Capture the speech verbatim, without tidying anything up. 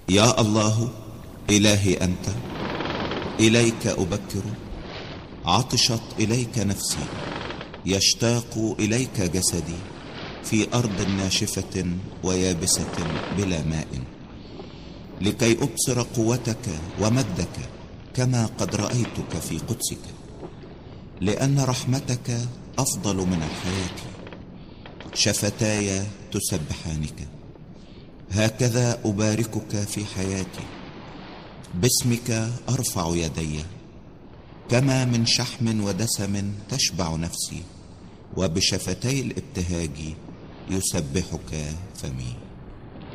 يا الله إلهي أنت، إليك أبكر، عطشت إليك نفسي، يشتاق إليك جسدي في أرض ناشفة ويابسة بلا ماء، لكي أبصر قوتك ومجدك كما قد رأيتك في قدسك، لأن رحمتك أفضل من الحياة، شفتاي تسبحانك. هكذا أباركك في حياتي، باسمك أرفع يدي، كما من شحم ودسم تشبع نفسي، وبشفتي الابتهاج يسبحك فمي.